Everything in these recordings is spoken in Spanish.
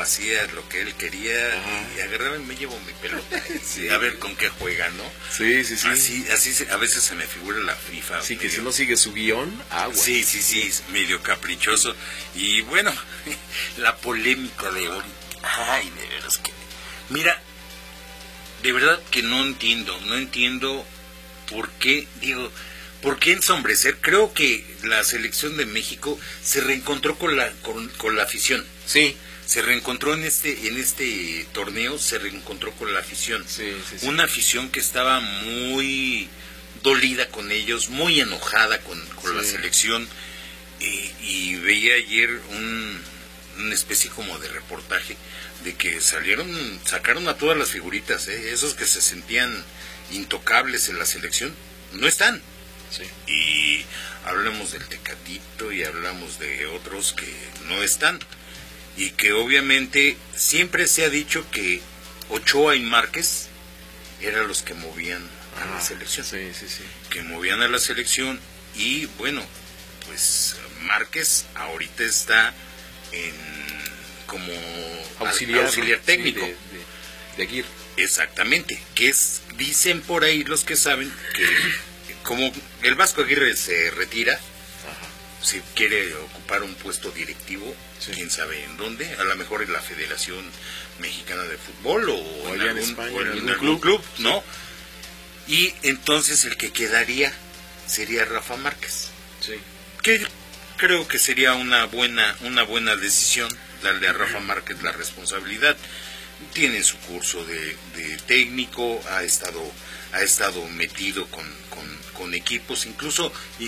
hacía lo que él quería. Ajá. Y agarraba y me llevo mi pelota. Sí. A ver con qué juega, ¿no? Sí. A veces se me figura la FIFA. Sí, que si no sigue su guión, agua. Sí, es medio caprichoso. Y bueno, la polémica de hoy. Ay, de veras que... Mira, de verdad que no entiendo por qué, ¿por qué ensombrecer? Creo que la selección de México se reencontró con la afición. Sí. Se reencontró en este torneo, se reencontró con la afición. Sí. Una afición que estaba muy dolida con ellos, muy enojada con la selección. Y veía ayer una especie como de reportaje de que sacaron a todas las figuritas, esos que se sentían intocables en la selección, no están. Sí. Y hablamos del Tecatito y hablamos de otros que no están. Y que obviamente siempre se ha dicho que Ochoa y Márquez eran los que movían a la selección. Sí. Que movían a la selección. Y bueno, pues Márquez ahorita está como auxiliar técnico. Sí, de Aguirre. Exactamente. Dicen por ahí los que saben que como el Vasco Aguirre se retira, si quiere ocupar un puesto directivo, quién sabe en dónde, a lo mejor en la Federación Mexicana de Fútbol o en algún club, ¿no? Y entonces el que quedaría sería Rafa Márquez. Sí. Que creo que sería una buena decisión darle a Rafa Márquez la responsabilidad. Tiene su curso de técnico, ha estado metido con equipos, incluso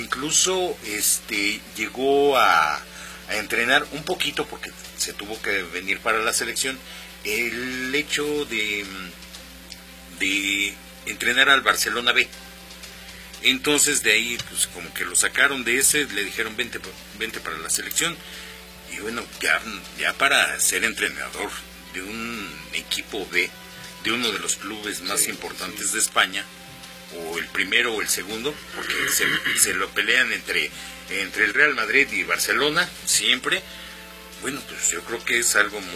llegó a entrenar un poquito porque se tuvo que venir para la selección, el hecho de entrenar al Barcelona B. Entonces de ahí pues como que lo sacaron de ese, le dijeron vente para la selección, y bueno, ya para ser entrenador de un equipo B, de uno de los clubes más importantes de España, o el primero o el segundo, porque se lo pelean entre el Real Madrid y Barcelona siempre. Bueno, pues yo creo que es algo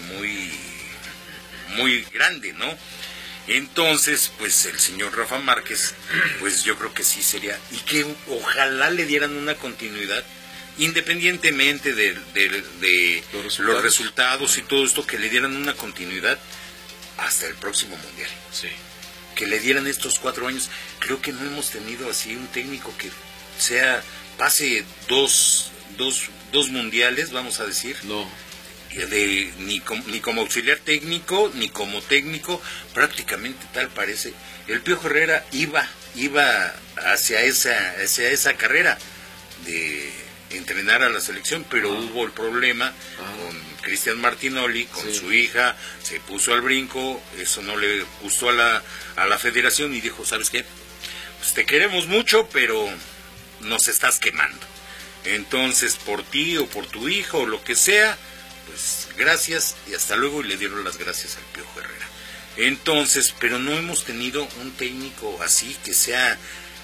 muy grande, ¿no? Entonces, pues el señor Rafa Márquez, pues yo creo que sí sería, y que ojalá le dieran una continuidad, independientemente de los resultados y todo esto, que le dieran una continuidad hasta el próximo Mundial. Sí. Que le dieran estos 4 años. Creo que no hemos tenido así un técnico que pase dos mundiales, vamos a decir. No. Ni como auxiliar técnico, ni como técnico, prácticamente tal parece. El Piojo Herrera iba hacia esa carrera de entrenar a la selección, pero hubo el problema con Cristian Martinoli, con su hija, se puso al brinco, eso no le gustó a la federación y dijo, ¿sabes qué? Pues te queremos mucho, pero nos estás quemando. Entonces, por ti o por tu hijo o lo que sea, pues gracias y hasta luego, y le dieron las gracias al Piojo Herrera. Entonces, pero no hemos tenido un técnico así que sea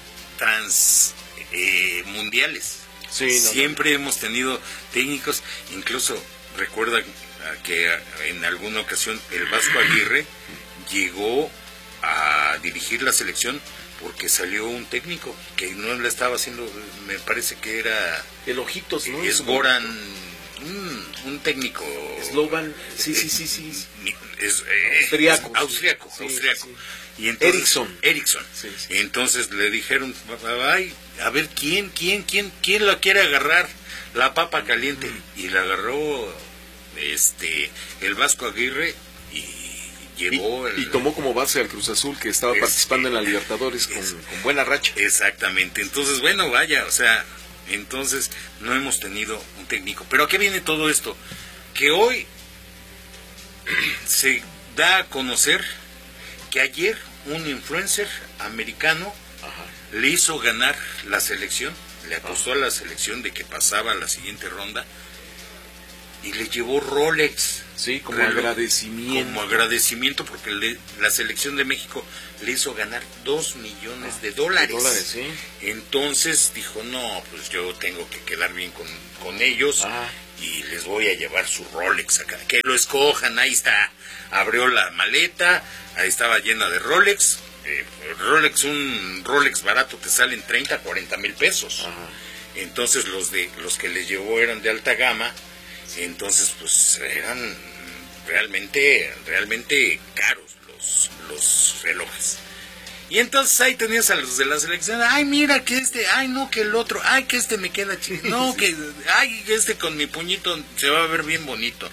mundiales. Sí, Siempre hemos tenido técnicos, incluso recuerda que en alguna ocasión el Vasco Aguirre llegó a dirigir la selección porque salió un técnico que no le estaba haciendo, me parece que era el Ojitos, ¿no? Es Goran, un técnico Slovan, sí. Es austriaco. Sí. Y entonces, Eriksson. Sí. Entonces le dijeron, ay, a ver quién la quiere agarrar, la papa caliente, y la agarró el Vasco Aguirre y llevó y tomó como base al Cruz Azul, que estaba participando en la Libertadores con buena racha. Exactamente. Entonces, bueno, vaya, o sea, entonces no hemos tenido un técnico. Pero ¿a qué viene todo esto? Que hoy se da a conocer que ayer un influencer americano le hizo ganar la selección, le apostó a la selección de que pasaba a la siguiente ronda y le llevó Rolex. Sí, como agradecimiento. Como agradecimiento porque la selección de México le hizo ganar $2 millones. ¿Sí? Entonces dijo, no, pues yo tengo que quedar bien con ellos y les voy a llevar su Rolex acá, que lo escojan, ahí está. Abrió la maleta, ahí estaba llena de Rolex. Un Rolex barato te salen 30, 40 mil pesos. Ajá. Entonces los que les llevó eran de alta gama, entonces pues eran realmente caros los relojes. Y entonces ahí tenías a los de la selección, ay mira que ay no que el otro, ay que me queda chido, no que, ay con mi puñito se va a ver bien bonito.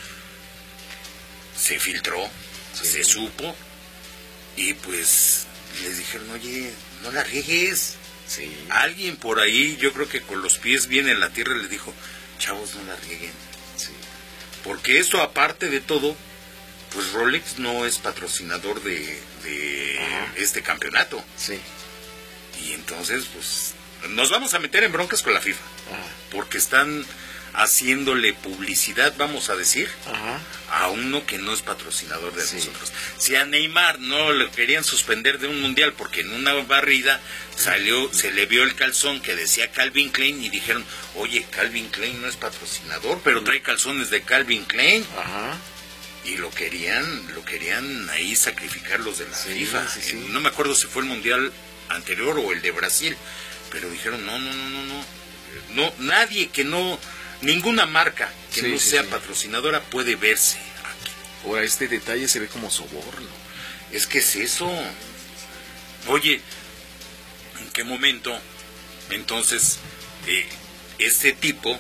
Se filtró, se supo, y pues les dijeron, oye, no la riegues. Sí. Alguien por ahí, yo creo que con los pies bien en la tierra, les dijo, chavos, no la rieguen. Sí. Porque esto, aparte de todo, pues Rolex no es patrocinador de este campeonato. Sí. Y entonces, pues, nos vamos a meter en broncas con la FIFA. Ajá. Porque están haciéndole publicidad, vamos a decir, a uno que no es patrocinador de nosotros. Si a Neymar no le querían suspender de un mundial porque en una barrida se le vio el calzón que decía Calvin Klein y dijeron, oye, Calvin Klein no es patrocinador, pero trae calzones de Calvin Klein. Ajá. Y lo querían ahí sacrificar los de la FIFA. Sí. No me acuerdo si fue el mundial anterior o el de Brasil, pero dijeron, no, nadie que no, ninguna marca que no sea patrocinadora puede verse aquí. Ahora, este detalle se ve como soborno. Es que es eso. Oye, ¿en qué momento entonces este tipo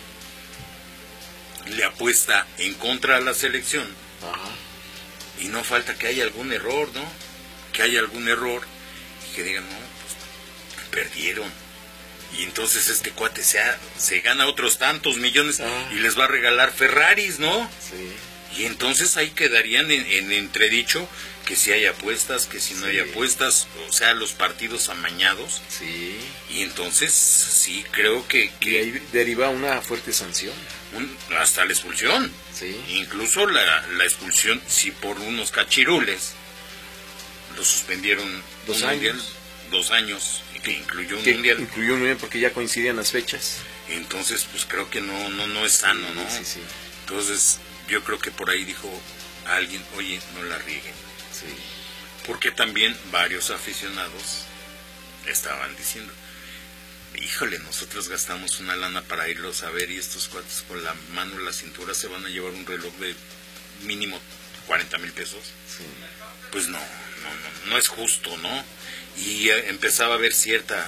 le apuesta en contra a la selección? Ajá. Y no falta que haya algún error, ¿no? Que haya algún error y que digan, no, pues perdieron. Y entonces este cuate se gana otros tantos millones y les va a regalar Ferraris, ¿no? Sí. Y entonces ahí quedarían en entredicho que si hay apuestas, que si no hay apuestas, o sea, los partidos amañados. Sí. Y entonces sí, creo que y ahí deriva una fuerte sanción. Hasta la expulsión. Sí. Incluso la expulsión, si por unos cachirules lo suspendieron 2 años. 2 años, que incluyó un mundial. Incluyó un mundial porque ya coincidían las fechas. Entonces, pues creo que no es sano, ¿no? Sí. Entonces, yo creo que por ahí dijo alguien, oye, no la rieguen. Sí. Porque también varios aficionados estaban diciendo, híjole, nosotros gastamos una lana para irlos a ver y estos cuates con la mano en la cintura se van a llevar un reloj de mínimo 40 mil pesos. Sí. Pues no es justo, ¿no? Y empezaba a haber cierta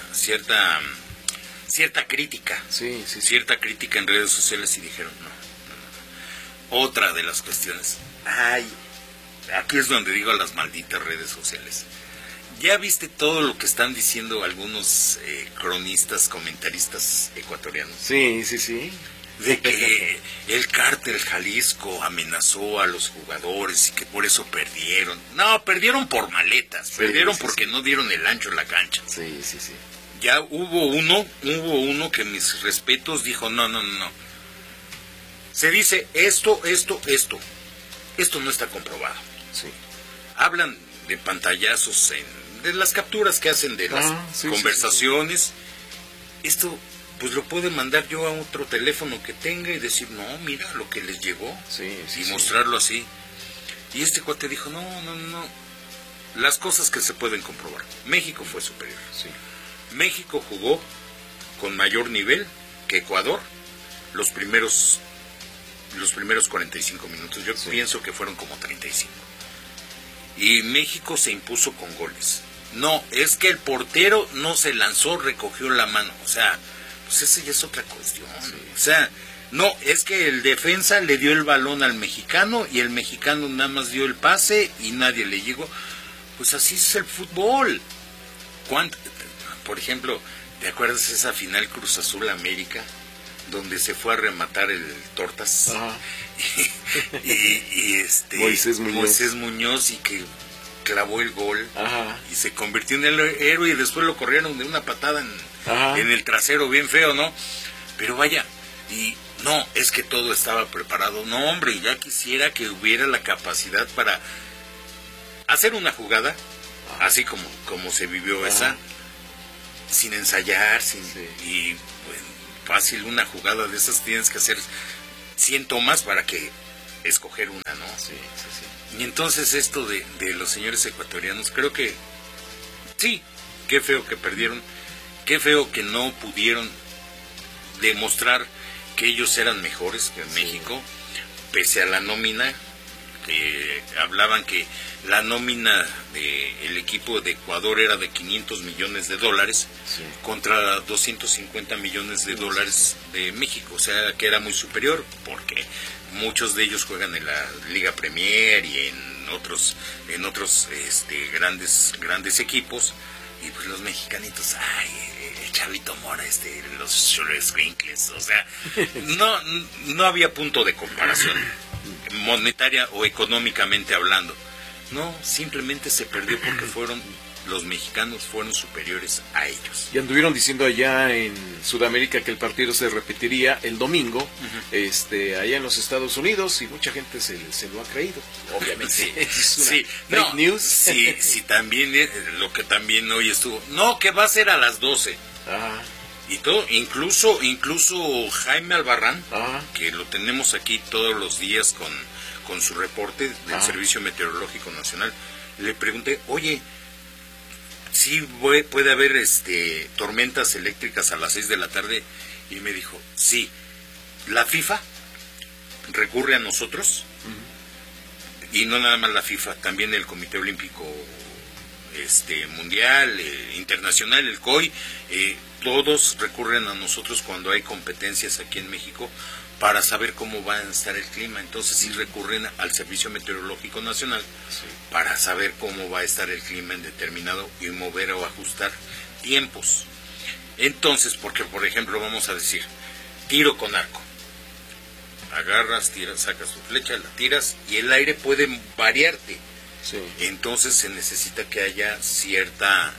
crítica, cierta crítica en redes sociales y dijeron no. Otra de las cuestiones, aquí es donde digo las malditas redes sociales. ¿Ya viste todo lo que están diciendo algunos cronistas, comentaristas ecuatorianos? Sí. De que el cártel Jalisco amenazó a los jugadores y que por eso perdieron. No, perdieron por maletas, perdieron porque no dieron el ancho en la cancha. Sí. Ya hubo uno que mis respetos dijo, no. Se dice esto no está comprobado. Sí. Hablan de pantallazos de las capturas que hacen de las conversaciones. Esto pues lo puedo mandar yo a otro teléfono que tenga y decir, no, mira lo que les llegó, y mostrarlo así. Y este cuate dijo, no, las cosas que se pueden comprobar. México fue superior. Sí. México jugó con mayor nivel que Ecuador los primeros 45 minutos. Yo pienso que fueron como 35. Y México se impuso con goles. No, es que el portero no se lanzó, recogió la mano, o sea, pues esa ya es otra cuestión. Sí. O sea, no, es que el defensa le dio el balón al mexicano y el mexicano nada más dio el pase y nadie le llegó. Pues así es el fútbol. Por ejemplo, ¿te acuerdas esa final Cruz Azul América? Donde se fue a rematar el Tortas. Ajá. y Moisés Muñoz y que clavó el gol. Ajá. Y se convirtió en el héroe y después lo corrieron de una patada en el trasero bien feo, ¿no? Pero vaya, y no, es que todo estaba preparado. No, hombre, ya quisiera que hubiera la capacidad para hacer una jugada, así como se vivió esa, sin ensayar, y bueno, fácil, una jugada de esas tienes que hacer síntomas para que escoger una, ¿no? Sí, sí, sí. Y entonces esto de los señores ecuatorianos, creo que sí, qué feo que perdieron, qué feo que no pudieron demostrar que ellos eran mejores que en México, pese a la nómina, que hablaban que la nómina del equipo de Ecuador era de $500 millones contra $250 millones de México, o sea que era muy superior, porque muchos de ellos juegan en la Liga Premier y en otros grandes equipos, y pues los mexicanitos, el Chavito Mora, los Squinkles, o sea, no había punto de comparación monetaria o económicamente hablando. No, simplemente se perdió porque los mexicanos fueron superiores a ellos. Y anduvieron diciendo allá en Sudamérica que el partido se repetiría el domingo, allá en los Estados Unidos, y mucha gente se lo ha creído. Obviamente. Sí, es una sí, fake news. Sí, también lo que también hoy estuvo. No, que va a ser a las 12. Ajá. Y todo, incluso Jaime Albarrán, que lo tenemos aquí todos los días con su reporte del Servicio Meteorológico Nacional, le pregunté, oye, ¿sí puede haber tormentas eléctricas a las 6 de la tarde? Y me dijo, sí, la FIFA recurre a nosotros, y no nada más la FIFA, también el Comité Olímpico Mundial, Internacional, el COI, todos recurren a nosotros cuando hay competencias aquí en México para saber cómo va a estar el clima. Entonces sí recurren al Servicio Meteorológico Nacional para saber cómo va a estar el clima en determinado y mover o ajustar tiempos. Entonces, porque por ejemplo vamos a decir, tiro con arco, agarras, tiras, sacas tu flecha, la tiras y el aire puede variarte. Sí. Entonces se necesita que haya cierta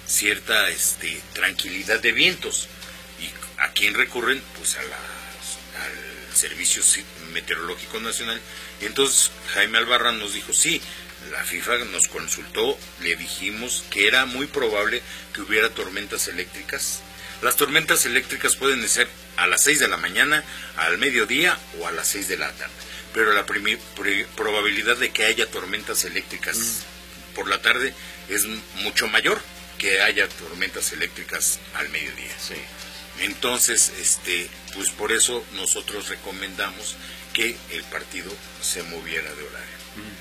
tranquilidad de vientos. ¿Y a quién recurren? Pues al Servicio Meteorológico Nacional. Entonces Jaime Albarrán nos dijo, sí, la FIFA nos consultó, le dijimos que era muy probable que hubiera tormentas eléctricas. Las tormentas eléctricas pueden ser a las 6 de la mañana, al mediodía o a las 6 de la tarde. Pero la probabilidad de que haya tormentas eléctricas por la tarde es mucho mayor que haya tormentas eléctricas al mediodía. Sí. Entonces, pues por eso nosotros recomendamos que el partido se moviera de horario.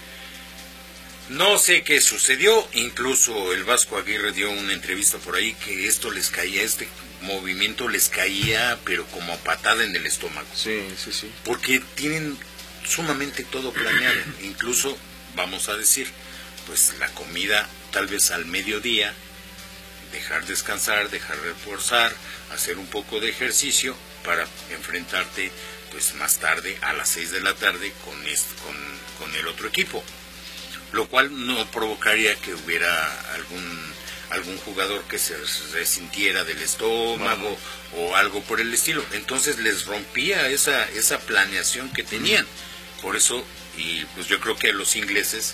No sé qué sucedió, incluso el Vasco Aguirre dio una entrevista por ahí que esto les caía, este movimiento les caía, pero como patada en el estómago. Sí, sí, sí. Porque tienen sumamente todo planeado, incluso, vamos a decir, pues la comida tal vez al mediodía, dejar descansar, dejar reforzar, hacer un poco de ejercicio para enfrentarte pues más tarde a las 6 de la tarde con el otro equipo, lo cual no provocaría que hubiera algún jugador que se resintiera del estómago o algo por el estilo. Entonces les rompía esa planeación que tenían. Por eso, y pues yo creo que los ingleses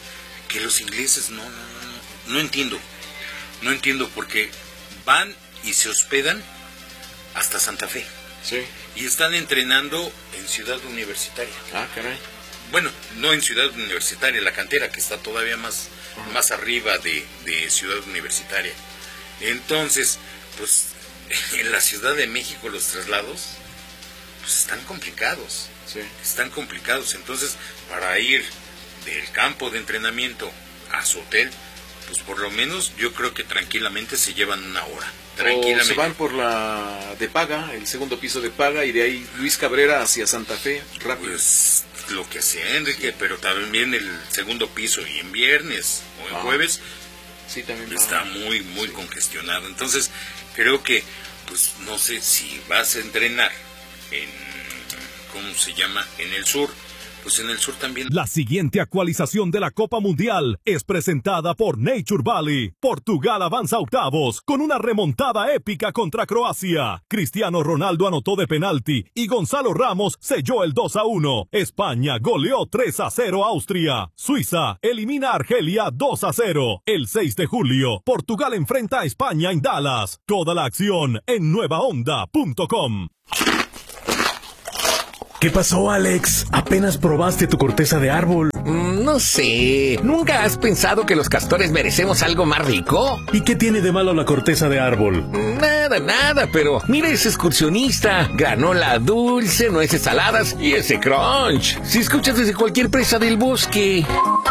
no entiendo porque van y se hospedan hasta Santa Fe. Sí. Y están entrenando en Ciudad Universitaria. Ah, caray. Bueno, no en Ciudad Universitaria, la cantera que está todavía más arriba de Ciudad Universitaria. Entonces, pues en la Ciudad de México los traslados pues están complicados. Sí. Están complicados. Entonces, para ir del campo de entrenamiento a su hotel, pues por lo menos yo creo que tranquilamente se llevan una hora. Tranquilamente. O se van por la de Paga, el segundo piso de Paga, y de ahí Luis Cabrera hacia Santa Fe, rápido. Pues lo que sea, Enrique, sí. Pero también el segundo piso y en viernes o en jueves sí, también está muy congestionado. Entonces creo que, pues no sé si vas a entrenar ¿cómo se llama? En el sur. Pues en el sur también. La siguiente actualización de la Copa Mundial es presentada por Nature Valley. Portugal avanza a octavos con una remontada épica contra Croacia. Cristiano Ronaldo anotó de penalti y Gonzalo Ramos selló el 2-1. España goleó 3-0 a Austria. Suiza elimina a Argelia 2-0. El 6 de julio, Portugal enfrenta a España en Dallas. Toda la acción en nuevaonda.com. ¿Qué pasó, Alex? Apenas probaste tu corteza de árbol. No sé. ¿Nunca has pensado que los castores merecemos algo más rico? ¿Y qué tiene de malo la corteza de árbol? Nada, pero mira ese excursionista. Granola dulce, nueces saladas y ese crunch. Si escuchas desde cualquier presa del bosque.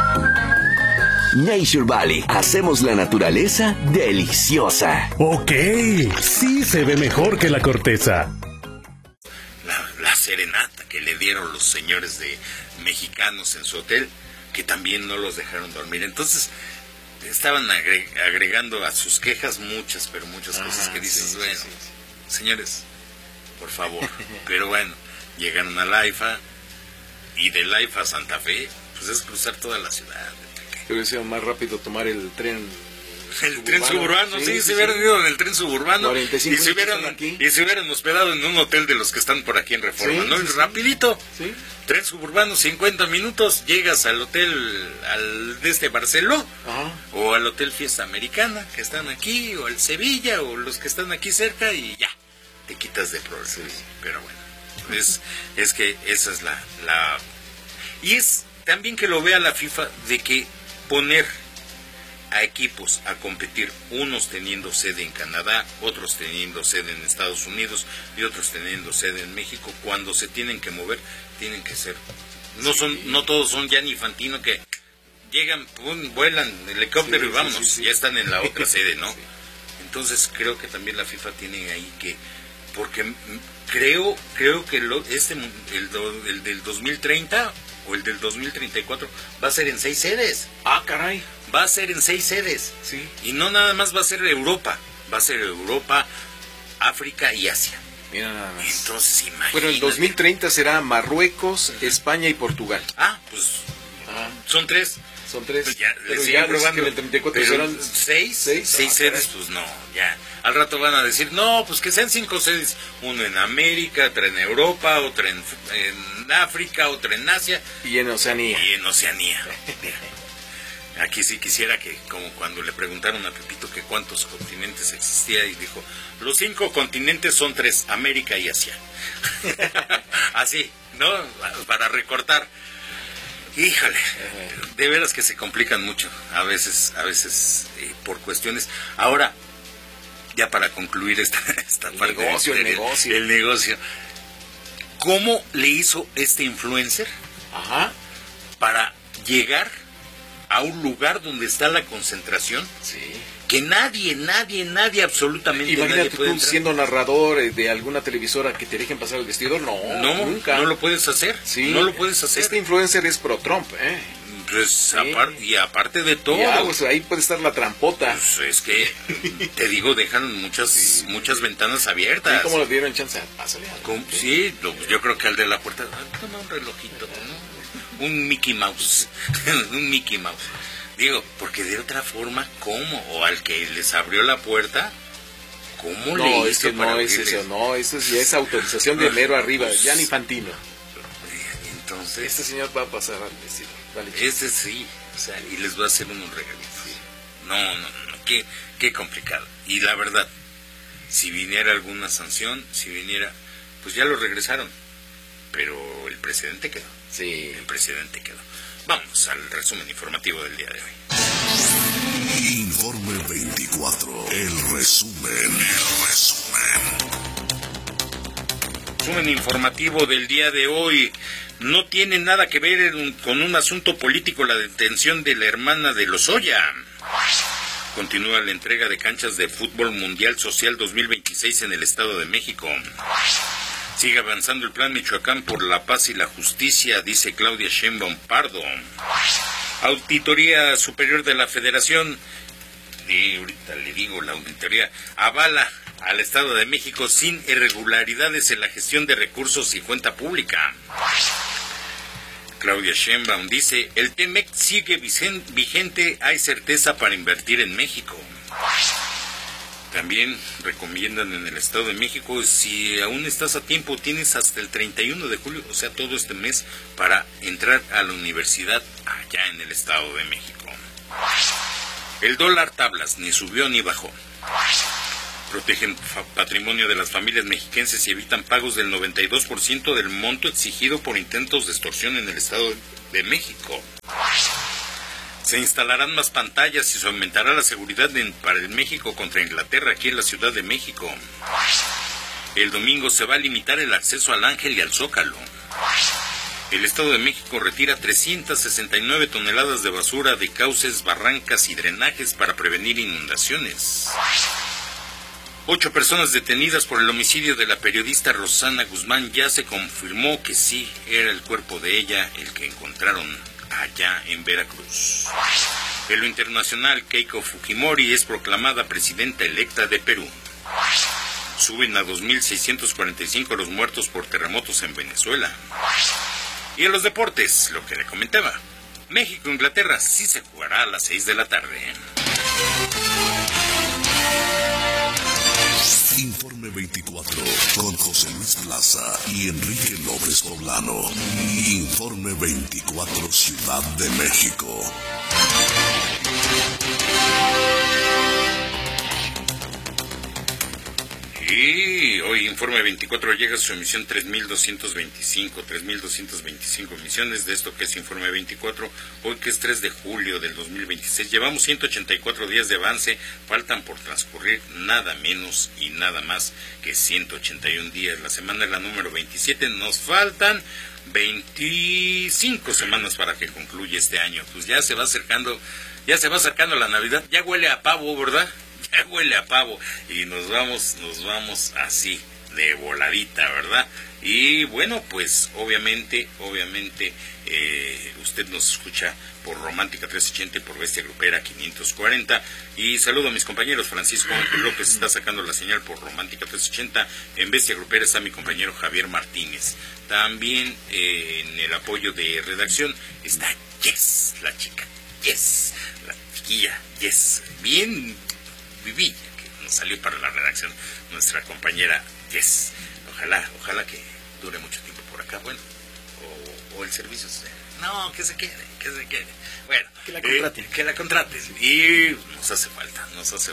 Nature Valley. Hacemos la naturaleza deliciosa. Ok, sí se ve mejor que la corteza. La serenata que le dieron los señores de mexicanos en su hotel, que también no los dejaron dormir. Entonces, estaban agregando a sus quejas muchas cosas que dices, señores, por favor. Pero bueno, llegaron a la AIFA, y de la AIFA a Santa Fe, pues es cruzar toda la ciudad. Hubiera sido más rápido tomar el tren. El tren suburbano, se hubieran ido en el tren suburbano y se hubieran hospedado en un hotel de los que están por aquí en Reforma, ¿no? Rapidito. Sí. Tren suburbano, 50 minutos, llegas al hotel, de este Barceló, o al Hotel Fiesta Americana, que están aquí, o al Sevilla, o los que están aquí cerca, y ya, te quitas de problemas. Sí. Pero bueno, es que esa es la... Y es también que lo vea la FIFA, de que poner a equipos a competir, unos teniendo sede en Canadá, otros teniendo sede en Estados Unidos y otros teniendo sede en México, cuando se tienen que mover, tienen que ser. No todos son Gianni Infantino que llegan, vuelan helicóptero y vámonos, ya están en la otra sede, ¿no? Entonces creo que también la FIFA tiene ahí que, porque creo que el del 2030 o el del 2034 va a ser en 6 sedes. Ah, caray. Va a ser en 6 sedes. Sí. Y no nada más va a ser Europa. Va a ser Europa, África y Asia. Mira nada más. Entonces, imagínate. Bueno, el 2030 será Marruecos, España y Portugal. Pues son 3. Son 3. Pues ya, pero ya probando. Que el 34 serán 6 sedes, pues no, ya. Al rato van a decir, no, pues que sean 5 sedes. Uno en América, otra en Europa, otra en África, otra en Asia. Y en Oceanía. Aquí sí quisiera que, como cuando le preguntaron a Pepito que cuántos continentes existía, y dijo, los 5 continentes son 3, América y Asia. Así, ¿no? Para recortar. Híjole, de veras que se complican mucho, a veces por cuestiones. Ahora, ya para concluir esta parte el negocio. ¿Cómo le hizo este influencer para llegar a un lugar donde está la concentración? Sí. Que nadie, absolutamente Imagínate nadie puede tú entrar. Siendo narrador de alguna televisora, que te dejen pasar el vestidor. Nunca. No lo puedes hacer. Sí. No lo puedes hacer. Este influencer es pro Trump, Pues aparte de todo. Pues ahí puede estar la trampota. Pues es que, te digo, dejan muchas ventanas abiertas. ¿Y cómo le dieron chance? Pásale. Sí, yo creo que al de la puerta, toma un relojito, ¿no? Un Mickey Mouse. Un Mickey Mouse. Digo, porque de otra forma, ¿cómo? O al que les abrió la puerta, ¿cómo le hizo? Es que no es eso, no, eso ya es autorización de mero arriba, ya ni Infantino. Entonces, este señor va a pasar al vestido. Vale, sí, o sea, y les va a hacer unos regalitos. Sí. No, qué complicado. Y la verdad, si viniera alguna sanción, pues ya lo regresaron, pero el presidente quedó. Sí. El presidente quedó. Vamos al resumen informativo del día de hoy. Informe 24. El resumen. Resumen informativo del día de hoy. No tiene nada que ver con un asunto político la detención de la hermana de Lozoya. Continúa la entrega de canchas de fútbol mundial social 2026 en el Estado de México. Sigue avanzando el plan Michoacán por la paz y la justicia, dice Claudia Sheinbaum Pardo. Auditoría Superior de la Federación, ahorita le digo, la auditoría avala al Estado de México sin irregularidades en la gestión de recursos y cuenta pública. Claudia Sheinbaum dice, el TEMEC sigue vigente, hay certeza para invertir en México. También recomiendan en el Estado de México, si aún estás a tiempo, tienes hasta el 31 de julio, o sea, todo este mes, para entrar a la universidad allá en el Estado de México. El dólar tablas, ni subió ni bajó. Protegen patrimonio de las familias mexiquenses y evitan pagos del 92% del monto exigido por intentos de extorsión en el Estado de México. Se instalarán más pantallas y se aumentará la seguridad para el México contra Inglaterra aquí en la Ciudad de México. El domingo se va a limitar el acceso al Ángel y al Zócalo. El Estado de México retira 369 toneladas de basura de cauces, barrancas y drenajes para prevenir inundaciones. 8 personas detenidas por el homicidio de la periodista Rosana Guzmán. Ya se confirmó que sí era el cuerpo de ella el que encontraron allá en Veracruz. En lo internacional, Keiko Fujimori es proclamada presidenta electa de Perú. Suben a 2.645 los muertos por terremotos en Venezuela. Y en los deportes, lo que le comentaba, México-Inglaterra sí se jugará a las 6 de la tarde. Informe 24 con José Luis Plaza y Enrique López Poblano. Informe 24 Ciudad de México. Y hoy Informe 24 llega a su emisión 3.225 emisiones de esto que es Informe 24, hoy que es 3 de julio del 2026. Llevamos 184 días de avance, faltan por transcurrir nada menos y nada más que 181 días. La semana es la número 27, nos faltan 25 semanas para que concluya este año. Pues ya se va acercando la Navidad, ya huele a pavo, ¿verdad? Ya huele a pavo y nos vamos así de voladita, ¿verdad? Y bueno, pues obviamente usted nos escucha por Romántica 380 y por Bestia Grupera 540. Y saludo a mis compañeros. Francisco Ángel López está sacando la señal por Romántica 380. En Bestia Grupera está mi compañero Javier Martínez. También en el apoyo de redacción está Jess, la chica, Jess, la chiquilla, Jess, bien vivilla, que nos salió para la redacción, nuestra compañera Jess. Ojalá que dure mucho tiempo por acá, bueno, o el servicio no, que se quede. Bueno, que la contraten. Y nos hace falta.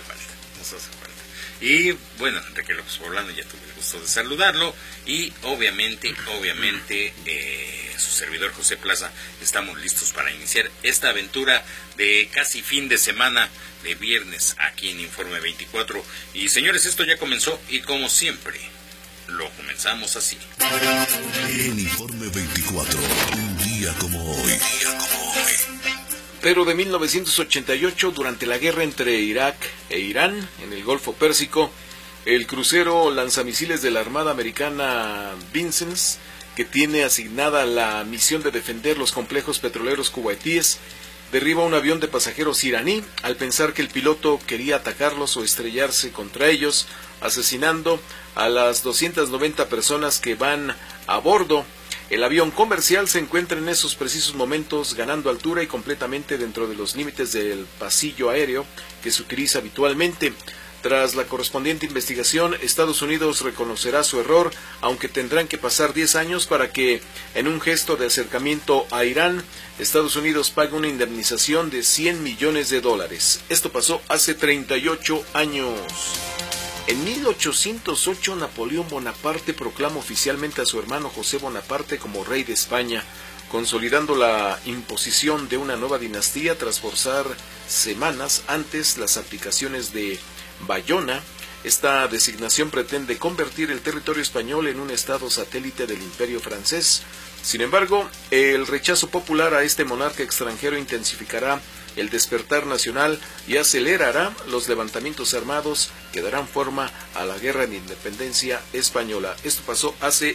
Y bueno, Enrique López Poblano, ya tuve el gusto de saludarlo. Y obviamente, su servidor José Plaza, estamos listos para iniciar esta aventura de casi fin de semana, de viernes, aquí en Informe 24. Y señores, esto ya comenzó y como siempre, lo comenzamos así. En Informe 24, un día como hoy. Pero de 1988, durante la guerra entre Irak e Irán, en el Golfo Pérsico, el crucero lanzamisiles de la Armada Americana Vincennes, que tiene asignada la misión de defender los complejos petroleros kuwaitíes, derriba un avión de pasajeros iraní al pensar que el piloto quería atacarlos o estrellarse contra ellos, asesinando a las 290 personas que van a bordo. El avión comercial se encuentra en esos precisos momentos ganando altura y completamente dentro de los límites del pasillo aéreo que se utiliza habitualmente. Tras la correspondiente investigación, Estados Unidos reconocerá su error, aunque tendrán que pasar 10 años para que, en un gesto de acercamiento a Irán, Estados Unidos pague una indemnización de $100 millones. Esto pasó hace 38 años. En 1808, Napoleón Bonaparte proclama oficialmente a su hermano José Bonaparte como rey de España, consolidando la imposición de una nueva dinastía tras forzar semanas antes las abdicaciones de Bayona. Esta designación pretende convertir el territorio español en un estado satélite del Imperio francés. Sin embargo, el rechazo popular a este monarca extranjero intensificará el despertar nacional y acelerará los levantamientos armados que darán forma a la Guerra de Independencia Española. Esto pasó hace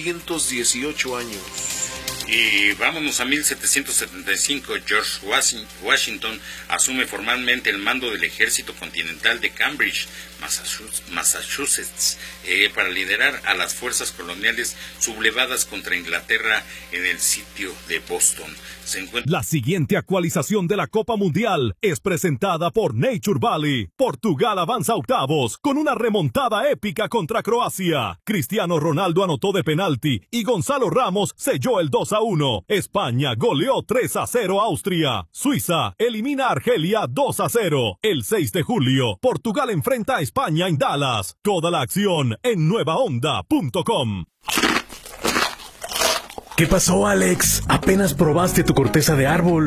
218 años. Y vámonos a 1775. George Washington asume formalmente el mando del Ejército Continental de Cambridge, Massachusetts, para liderar a las fuerzas coloniales sublevadas contra Inglaterra en el sitio de Boston. La siguiente actualización de la Copa Mundial es presentada por Nature Valley. Portugal avanza a octavos con una remontada épica contra Croacia. Cristiano Ronaldo anotó de penalti y Gonzalo Ramos selló el 2-1. 2-1. España goleó 3-0 a Austria. Suiza elimina a Argelia 2-0. El 6 de julio, Portugal enfrenta a España en Dallas. Toda la acción en nuevaonda.com. ¿Qué pasó, Alex? Apenas probaste tu corteza de árbol.